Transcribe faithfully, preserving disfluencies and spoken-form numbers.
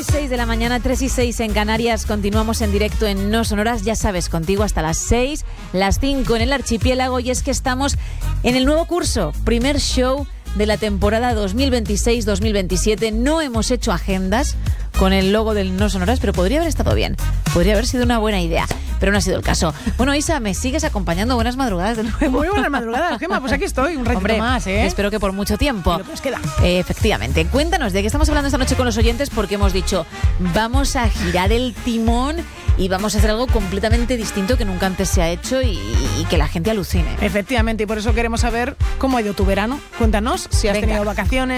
seis de la mañana, tres y seis en Canarias. Continuamos en directo en No Sonoras, ya sabes, contigo hasta las seis, las cinco en el archipiélago. Y es que estamos en el nuevo curso, primer show de la temporada dos mil veintiséis dos mil veintisiete. No hemos hecho agendas con el logo del No Sonoras, pero podría haber estado bien. Podría haber sido una buena idea, pero no ha sido el caso. Bueno, Isa, me sigues acompañando. Buenas madrugadas de nuevo. Muy buenas madrugadas, Gemma. Pues aquí estoy, un ratito Hombre, más, ¿eh? Espero que por mucho tiempo. Lo que nos queda. Eh, efectivamente. Cuéntanos de qué estamos hablando esta noche con los oyentes, porque hemos dicho, vamos a girar el timón y vamos a hacer algo completamente distinto que nunca antes se ha hecho y, y que la gente alucine. Efectivamente, y por eso queremos saber cómo ha ido tu verano. Cuéntanos si has Venga. tenido vacaciones.